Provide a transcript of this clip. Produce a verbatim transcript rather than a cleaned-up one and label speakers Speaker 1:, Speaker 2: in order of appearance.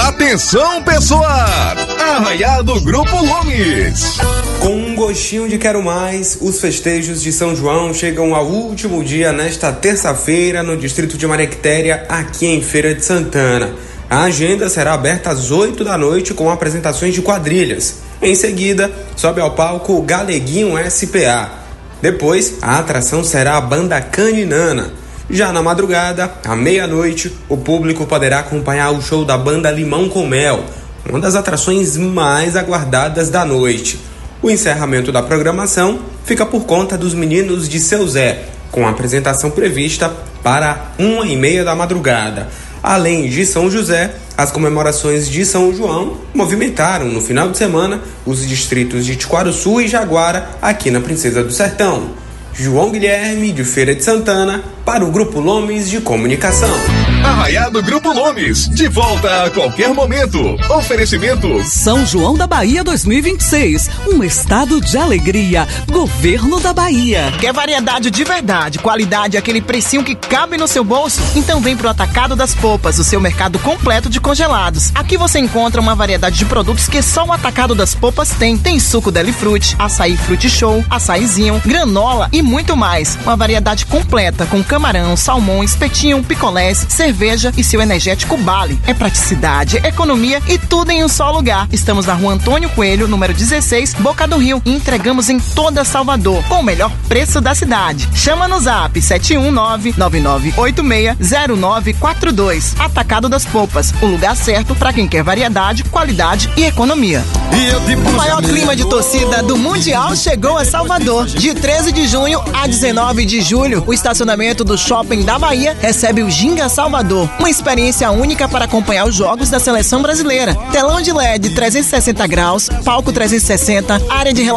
Speaker 1: Atenção, pessoal! Arraiado Grupo Lomes.
Speaker 2: Com um gostinho de quero mais, os festejos de São João chegam ao último dia nesta terça-feira no distrito de Maria Quitéria, aqui em Feira de Santana. A agenda será aberta às oito da noite com apresentações de quadrilhas. Em seguida, sobe ao palco o Galeguinho S P A. Depois, a atração será a banda Caninana. Já na madrugada, à meia-noite, o público poderá acompanhar o show da banda Limão com Mel, uma das atrações mais aguardadas da noite. O encerramento da programação fica por conta dos meninos de Seu Zé, com a apresentação prevista para uma e meia da madrugada. Além de São José, as comemorações de São João movimentaram no final de semana os distritos de Tiquaruçu e Jaguara, aqui na Princesa do Sertão. João Guilherme, de Feira de Santana, para o Grupo Lomes de Comunicação.
Speaker 1: Arraiado Grupo Lomes, de volta a qualquer momento. Oferecimento
Speaker 3: São João da Bahia dois mil e vinte e seis, um estado de alegria. Governo da Bahia.
Speaker 4: Quer variedade de verdade, qualidade, aquele precinho que cabe no seu bolso? Então vem pro Atacado das Popas, o seu mercado completo de congelados. Aqui você encontra uma variedade de produtos que só o Atacado das Popas tem. Tem suco Deli Fruit, açaí Fruit Show, açaizinho, granola e muito mais. Uma variedade completa com camarão, salmão, espetinho, picolés, cerveja e seu energético Bali. É praticidade, economia e tudo em um só lugar. Estamos na Rua Antônio Coelho, número dezesseis, Boca do Rio, e entregamos em toda Salvador, com o melhor preço da cidade. Chama no zap sete um nove, nove nove oito seis, zero nove quatro dois. Atacado das Popas, o lugar certo para quem quer variedade, qualidade e economia. O maior clima de torcida do Mundial chegou a Salvador. De treze de junho a dezenove de julho, o estacionamento do Shopping da Bahia recebe o Ginga Salvador, uma experiência única para acompanhar os jogos da seleção brasileira. Telão de L E D trezentos e sessenta graus, palco trezentos e sessenta, área de